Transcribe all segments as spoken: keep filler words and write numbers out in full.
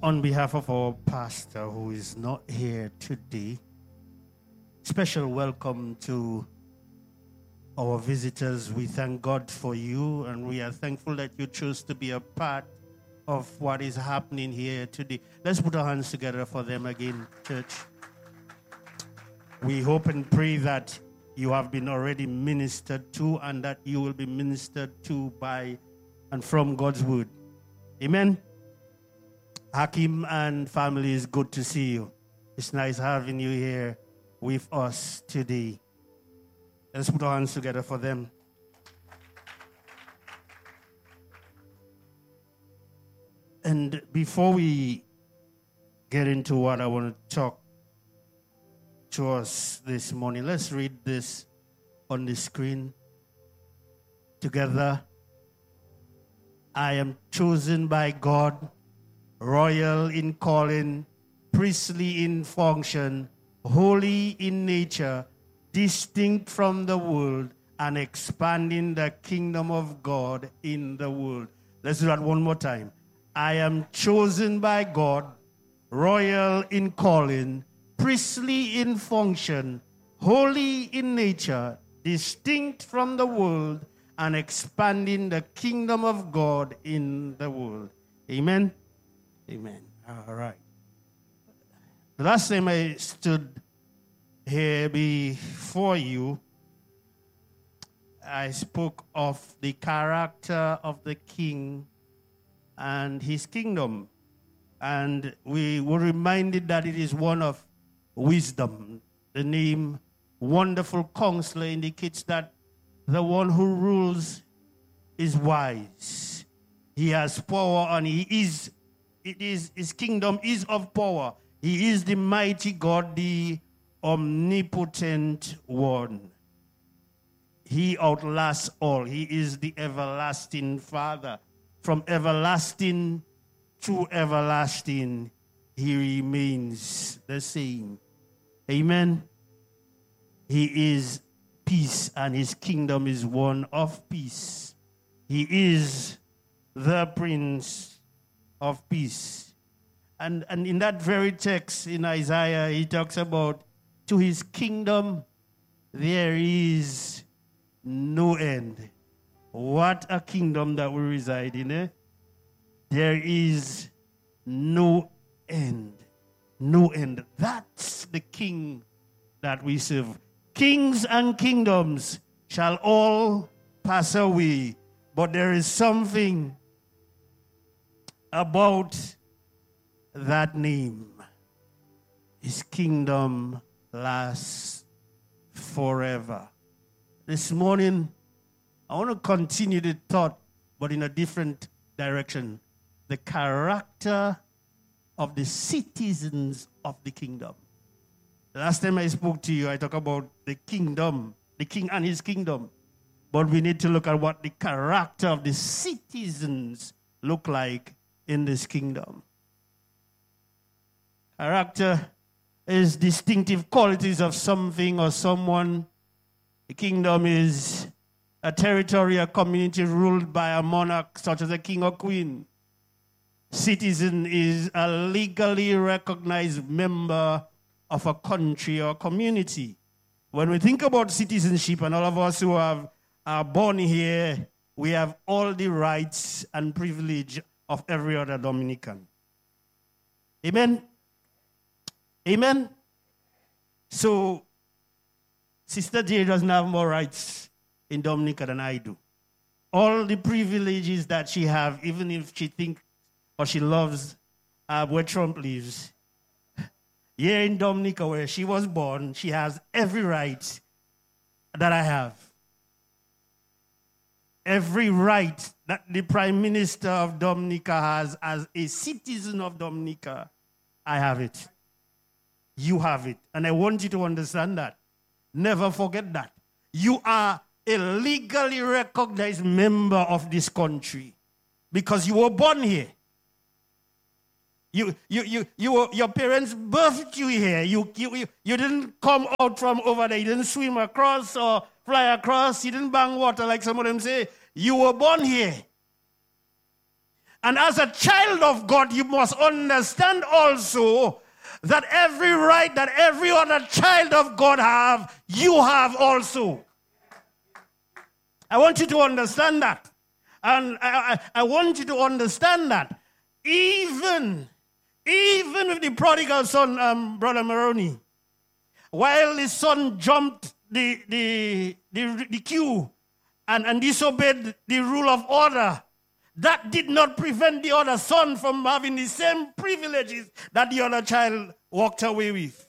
On behalf of our pastor who is not here today, special welcome to our visitors. We thank God for you, and we are thankful that you chose to be a part of what is happening here today. Let's put our hands together for them again, church. We hope and pray that you have been already ministered to and that you will be ministered to by and from God's word. Amen. Hakim and family, it's good to see you. It's nice having you here with us today. Let's put our hands together for them. And before we get into what I want to talk to us this morning, let's read this on the screen together. I am chosen by God, royal in calling, priestly in function, holy in nature, distinct from the world, and expanding the kingdom of God in the world. Let's do that one more time. I am chosen by God, royal in calling, priestly in function, holy in nature, distinct from the world, and expanding the kingdom of God in the world. Amen. Amen. All right. The last time I stood here before you, I spoke of the character of the king and his kingdom. And we were reminded that it is one of wisdom. The name Wonderful Counselor indicates that the one who rules is wise. He has power, and he is It is his kingdom is of power. He is the mighty God, the omnipotent one. He outlasts all. He is the everlasting Father. From everlasting to everlasting, he remains the same. Amen. He is peace, and his kingdom is one of peace. He is the Prince of peace. And, and in that very text in Isaiah, he talks about, to his kingdom there is no end. What a kingdom that we reside in, eh? There is no end. No end. That's the king that we serve. Kings and kingdoms shall all pass away, but there is something about that name. His kingdom lasts forever. This morning, I want to continue the thought, but in a different direction. The character of the citizens of the kingdom. The last time I spoke to you, I talked about the kingdom, the king and his kingdom. But we need to look at what the character of the citizens look like in this kingdom. Character is distinctive qualities of something or someone. The kingdom is a territory, a community ruled by a monarch such as a king or queen. Citizen is a legally recognized member of a country or community. When we think about citizenship, and all of us who have, are born here, we have all the rights and privilege of every other Dominican. Amen? Amen? So, Sister J doesn't have more rights in Dominica than I do. All the privileges that she have, even if she thinks or she loves uh, where Trump lives, here in Dominica where she was born, she has every right that I have. Every right that the Prime Minister of Dominica has as a citizen of Dominica, I have it. You have it. And I want you to understand that. Never forget that. You are a legally recognized member of this country because you were born here. You, you, you, you were, your parents birthed you here. You, you, you, you didn't come out from over there. You didn't swim across or fly across. You didn't bang water like some of them say. You were born here. And as a child of God, you must understand also that every right that every other child of God have, you have also. I want you to understand that. And I, I, I want you to understand that even, even with the prodigal son, um, Brother Maroney, while his son jumped the, the, the, the queue and, and disobeyed the rule of order, that did not prevent the other son from having the same privileges that the other child walked away with.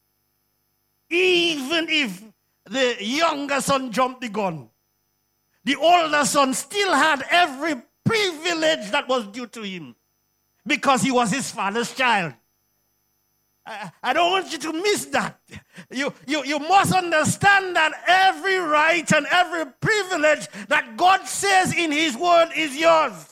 Even if the younger son jumped the gun, the older son still had every privilege that was due to him because he was his father's child. I, I don't want you to miss that. You, you, you must understand that every right and every privilege that God says in his word is yours.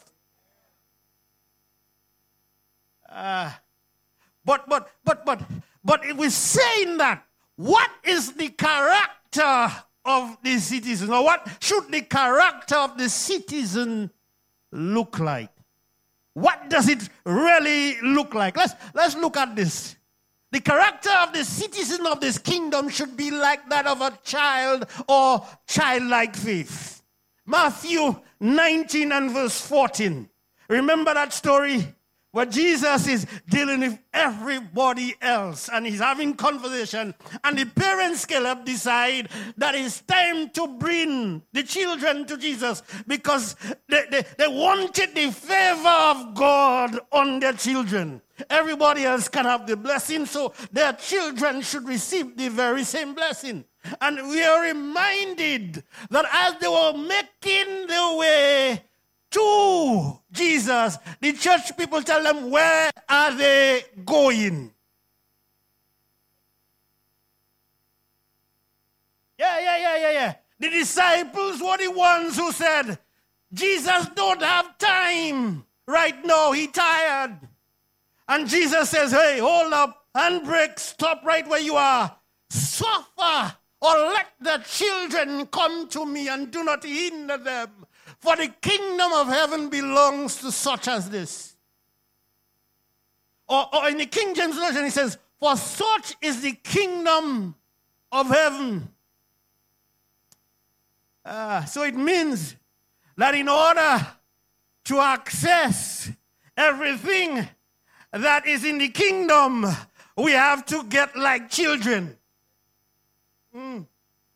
Uh, but, but, but, but, but if we're saying that, what is the character of the citizen, or what should the character of the citizen look like? What does it really look like? Let's, let's look at this. The character of the citizen of this kingdom should be like that of a child or childlike faith. Matthew nineteen and verse fourteen. Remember that story where Jesus is dealing with everybody else and he's having conversation, and the parents Caleb decide that it's time to bring the children to Jesus because they, they, they wanted the favor of God on their children. Everybody else can have the blessing, so their children should receive the very same blessing. And we are reminded that as they were making their way to Jesus, the church people tell them, where are they going? Yeah, yeah, yeah, yeah, yeah. The disciples were the ones who said, Jesus don't have time right now, he's tired. And Jesus says, hey, hold up, handbrake, stop right where you are. Suffer, or let the children come to me and do not hinder them. For the kingdom of heaven belongs to such as this. Or, or in the King James Version, he says, for such is the kingdom of heaven. Uh, so it means that in order to access everything that is in the kingdom, we have to get like children. Mm.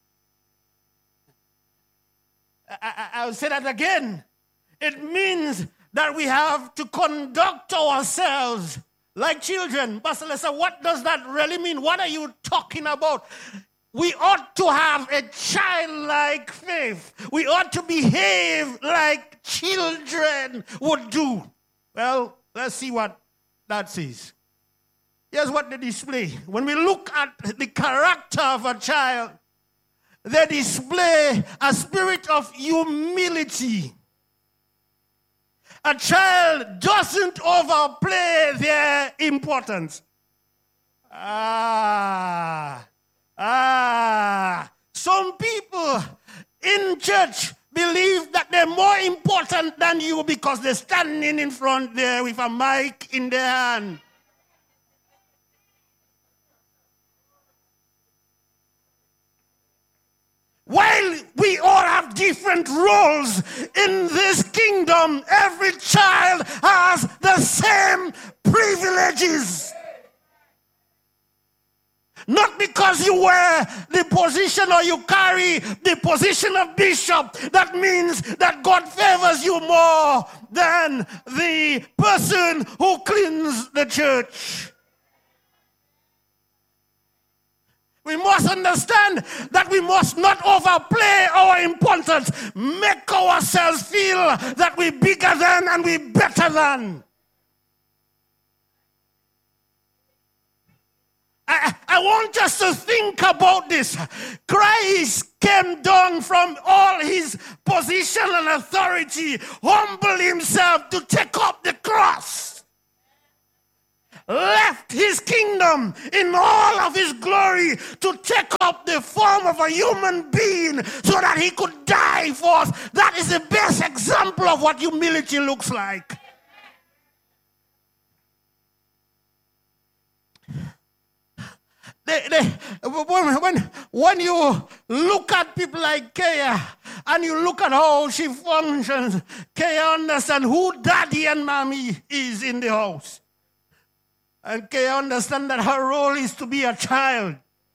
I, I'll say that again. It means that we have to conduct ourselves like children. Pastor Lester, what does that really mean? What are you talking about? We ought to have a childlike faith. We ought to behave like children would do. Well, let's see what that says. Here's what they display. When we look at the character of a child, they display a spirit of humility. A child doesn't overplay their importance. Ah, ah. Some people in church believe that they're more important than you because they're standing in front there with a mic in their hand. While we all have different roles in this kingdom, every child has the same privileges. Not because you wear the position or you carry the position of bishop, that means that God favors you more than the person who cleans the church. We must understand that we must not overplay our importance, make ourselves feel that we're bigger than and we're better than. I, I want us to think about this. Christ came down from all his position and authority, humbled himself to take up the cross. Left his kingdom in all of his glory to take up the form of a human being so that he could die for us. That is the best example of what humility looks like. they, they, when, when, when you look at people like Kaya and you look at how she functions, Kaya understand who daddy and mommy is in the house. And Kaya understand that her role is to be a child.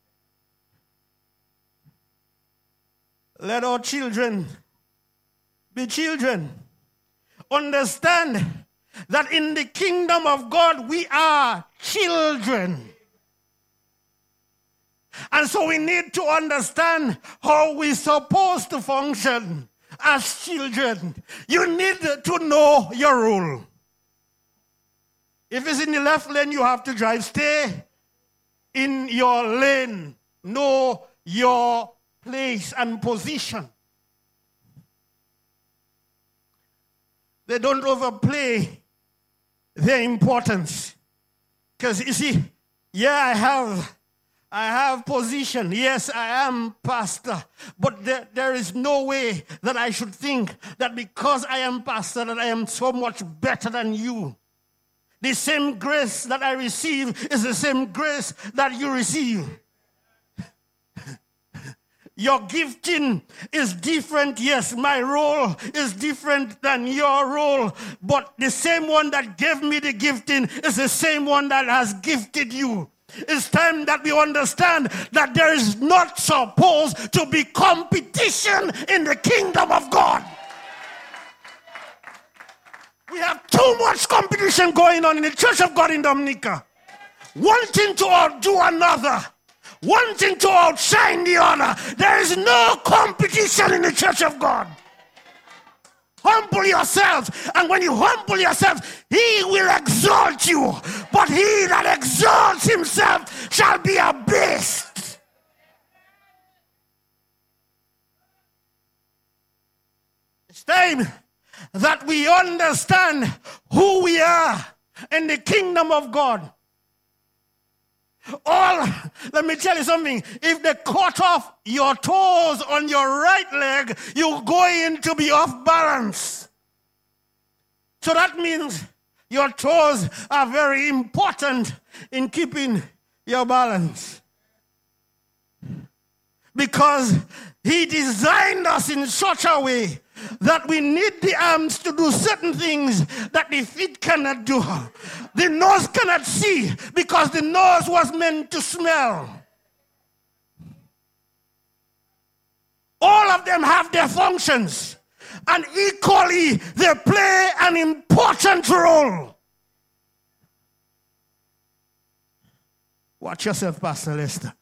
Let our children be children. Understand that in the kingdom of God, we are children. And so we need to understand how we're supposed to function as children. You need to know your role. If it's in the left lane, you have to drive. Stay in your lane. Know your place and position. They don't overplay their importance. Because you see, yeah, I have, I have position. Yes, I am pastor. But there, there is no way that I should think that because I am pastor that I am so much better than you. The same grace that I receive is the same grace that you receive. Your gifting is different. Yes, my role is different than your role. But the same one that gave me the gifting is the same one that has gifted you. It's time that we understand that there is not supposed to be competition in the kingdom of God. We have too much competition going on in the Church of God in Dominica. Wanting to outdo another. Wanting to outshine the other. There is no competition in the Church of God. Humble yourselves. And when you humble yourselves, he will exalt you. But he that exalts himself shall be abased. It's time that we understand who we are in the kingdom of God. All, let me tell you something. If they cut off your toes on your right leg, you're going to be off balance. So that means your toes are very important in keeping your balance. Because he designed us in such a way that we need the arms to do certain things that the feet cannot do. The nose cannot see because the nose was meant to smell. All of them have their functions, and equally they play an important role. Watch yourself, Pastor Lester.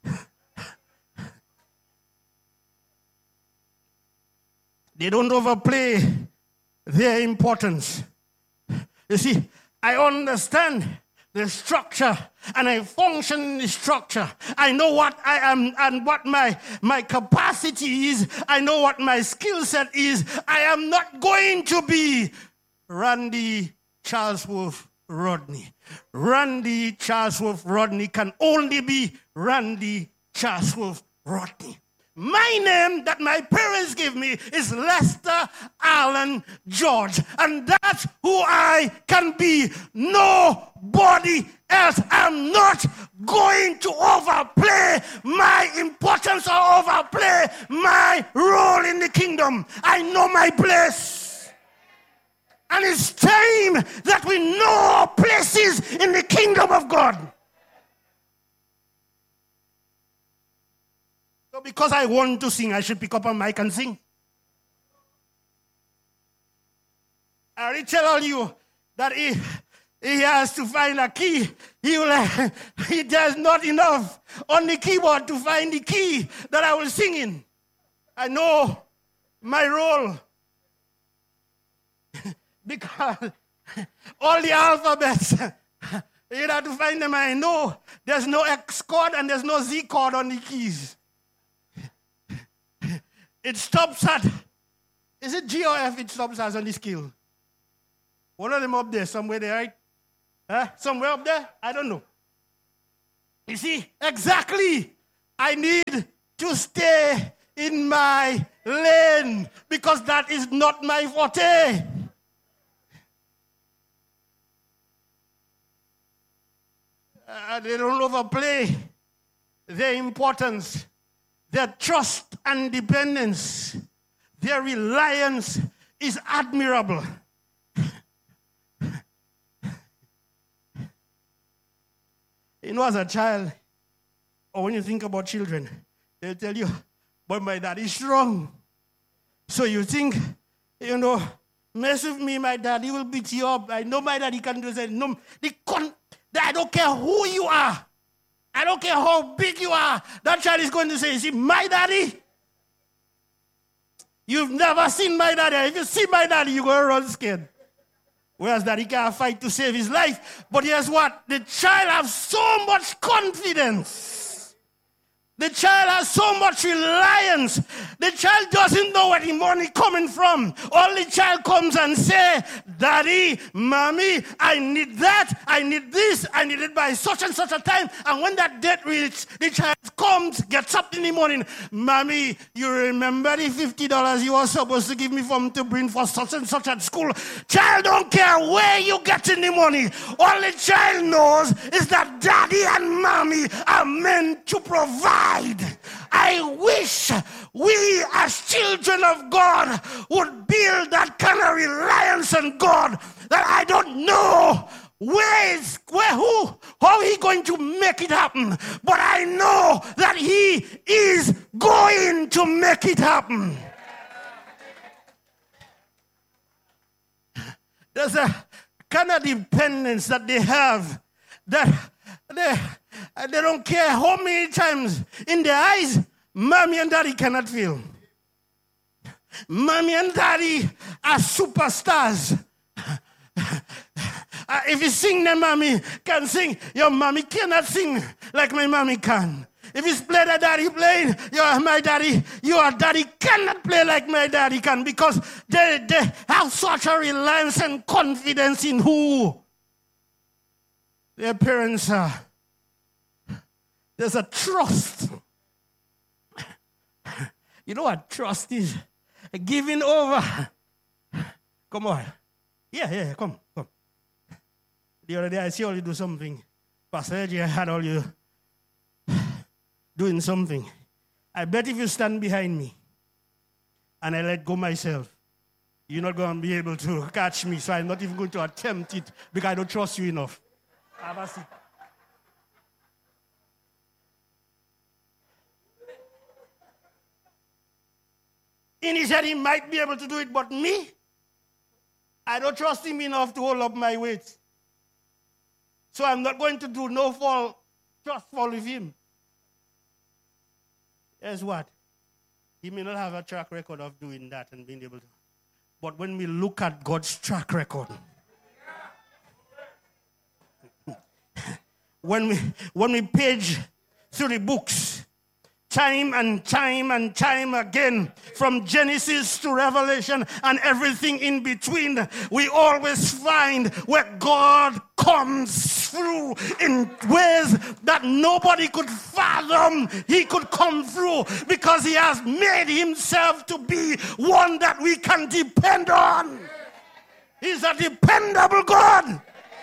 They don't overplay their importance. You see, I understand the structure and I function in the structure. I know what I am and what my, my capacity is. I know what my skill set is. I am not going to be Randy Charlesworth Rodney. Randy Charlesworth Rodney can only be Randy Charlesworth Rodney. My name that my parents give me is Lester Allen George. And that's who I can be. Nobody else. I'm not going to overplay my importance or overplay my role in the kingdom. I know my place. And it's time that we know our places in the kingdom of God. So because I want to sing, I should pick up a mic and sing. I already tell you that if he has to find a key, he will, he does not enough on the keyboard to find the key that I will sing in. I know my role. Because all the alphabets, you have to find them. I know there's no X chord and there's no Z chord on the keys. It stops at, is it G or F it stops at on the scale? One of them up there, somewhere there, right? Huh? Somewhere up there? I don't know. You see, exactly. I need to stay in my lane because that is not my forte. Uh, they don't overplay their importance, their trust and dependence, their reliance is admirable. You know, as a child, or when you think about children, they'll tell you, but my daddy is strong. So you think, you know, mess with me, my daddy will beat you up. I know my daddy can do that. No, the con- I don't care who you are. I don't care how big you are. That child is going to say, see, my daddy? You've never seen my daddy. If you see my daddy, you're going to run scared. Whereas daddy can't fight to save his life. But guess what? The child has so much confidence. The child has so much reliance. The child doesn't know where the money coming from. All the child comes and say, Daddy, Mommy, I need that, I need this, I need it by such and such a time. And when that date reaches, the child comes, gets up in the morning. Mommy, you remember the fifty dollars you were supposed to give me from to bring for such and such at school? Child don't care where you get in the money. All the child knows is that Daddy and Mommy are meant to provide. I wish we as children of God would build that kind of reliance on God that I don't know where is, where, who, how he going to make it happen. But I know that he is going to make it happen. There's a kind of dependence that they have that they, they don't care how many times in their eyes Mommy and Daddy cannot feel. Mommy and Daddy are superstars. Uh, if you sing, then Mommy can sing. Your Mommy cannot sing like my Mommy can. If it's play that Daddy playing, your my Daddy, your Daddy cannot play like my Daddy can, because they, they have such a reliance and confidence in who their parents are. There's a trust. You know what trust is? Giving over. Come on. Yeah, yeah, come, come. The other day I see all you do something. Pastor Edgy, I had all you doing something. I bet if you stand behind me and I let go myself, you're not going to be able to catch me. So I'm not even going to attempt it because I don't trust you enough. Have a seat. And he said he might be able to do it, but me, I don't trust him enough to hold up my weight. So I'm not going to do no fall, just fall with him. Guess what? He may not have a track record of doing that and being able to. But when we look at God's track record, when we when we page through the books, time and time and time again, from Genesis to Revelation and everything in between, we always find where God comes through in ways that nobody could fathom he could come through, because he has made himself to be one that we can depend on. He's a dependable God.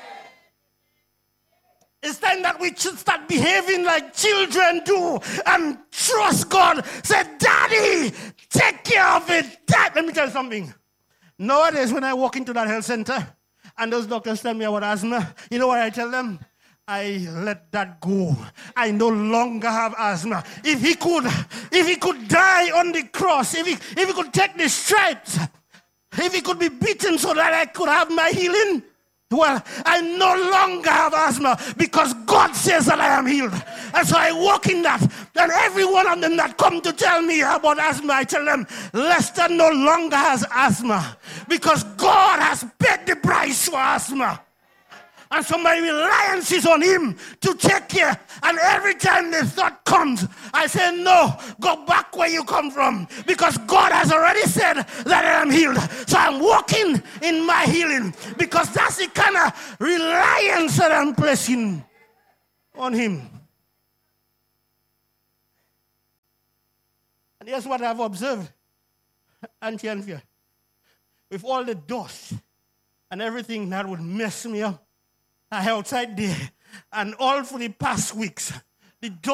It's time that we should start behaving like children do and trust God. Say, Daddy, take care of it. Dad. Let me tell you something. Nowadays, when I walk into that health center and those doctors tell me about asthma, you know what I tell them? I let that go. I no longer have asthma. If he could, if he could die on the cross, if he, if he could take the stripes, if he could be beaten so that I could have my healing, well, I no longer have asthma because God says that I am healed. And so I walk in that. And every one of them that come to tell me about asthma, I tell them, Lester no longer has asthma because God has paid the price for asthma. And so my reliance is on him to take care. And every time the thought comes, I say, no, go back where you come from. Because God has already said that I am healed. So I'm walking in my healing. Because that's the kind of reliance that I'm placing on him. And here's what I've observed, Auntie Anthea. With all the dust and everything that would mess me up, I outside there, and all for the past weeks, the